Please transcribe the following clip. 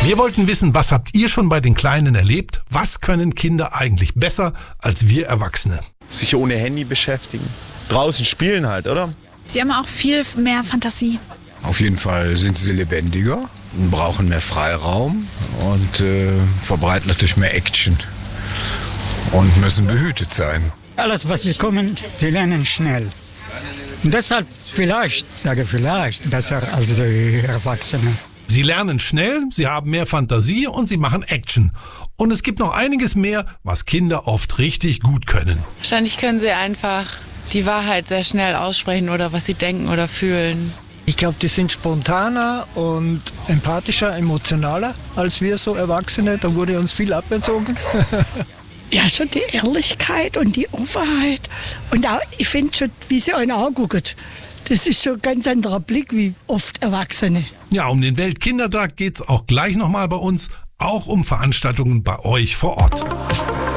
Wir wollten wissen, was habt ihr schon bei den Kleinen erlebt? Was können Kinder eigentlich besser als wir Erwachsene? Sich ohne Handy beschäftigen. Draußen spielen halt, oder? Sie haben auch viel mehr Fantasie. Auf jeden Fall sind sie lebendiger, brauchen mehr Freiraum und verbreiten natürlich mehr Action und müssen behütet sein. Alles, was wir kommen, sie lernen schnell. Und deshalb vielleicht besser als die Erwachsenen. Sie lernen schnell, sie haben mehr Fantasie und sie machen Action. Und es gibt noch einiges mehr, was Kinder oft richtig gut können. Wahrscheinlich können sie einfach die Wahrheit sehr schnell aussprechen oder was sie denken oder fühlen. Ich glaube, die sind spontaner und empathischer, emotionaler als wir so Erwachsene. Da wurde uns viel aberzogen. Ja, schon die Ehrlichkeit und die Offenheit. Und auch, ich finde schon, wie sie einen angucken. Das ist schon ein ganz anderer Blick wie oft Erwachsene. Ja, um den Weltkindertag geht's auch gleich nochmal bei uns, auch um Veranstaltungen bei euch vor Ort.